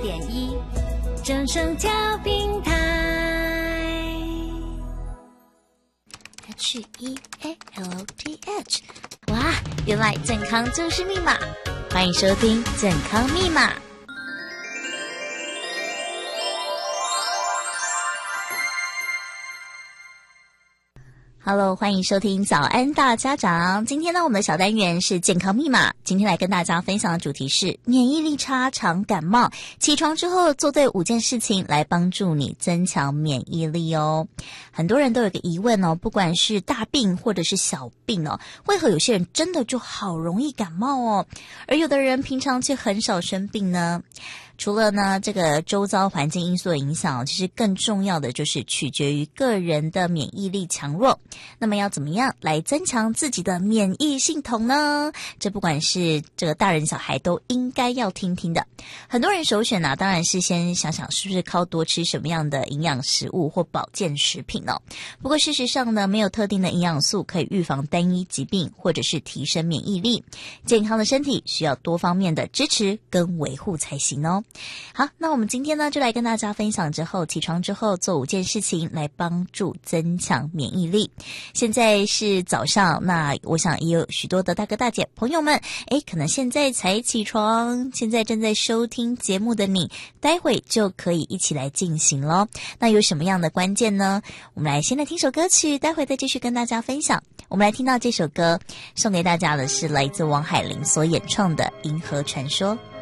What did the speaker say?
104.1正声调频台 HEALTH。 哇，原来健康就是密码，欢迎收听健康密码。Hello， 欢迎收听早安大家长。今天呢，我们的小单元是健康密码。今天来跟大家分享的主题是免疫力差常感冒，起床之后做对5件事情来帮助你增强免疫力哦。很多人都有个疑问哦，不管是大病或者是小病哦，为何有些人真的就好容易感冒哦，而有的人平常却很少生病呢？除了呢这个周遭环境因素的影响，其实更重要的就是取决于个人的免疫力强弱。那么要怎么样来增强自己的免疫系统呢？这不管是这个大人小孩都应该要听听的。很多人首选呢，当然是先想想是不是靠多吃什么样的营养食物或保健食品哦。不过事实上呢，没有特定的营养素可以预防单一疾病或者是提升免疫力。健康的身体需要多方面的支持跟维护才行哦。好，那我们今天呢就来跟大家分享起床之后做5件事情来帮助增强免疫力。现在是早上，那我想也有许多的大哥大姐朋友们，可能现在才起床，现在正在收听节目的你，待会就可以一起来进行咯。那有什么样的关键呢？我们来先来听首歌曲，待会再继续跟大家分享。我们来听到这首歌，送给大家的是来自王海玲所演唱的《银河传说》。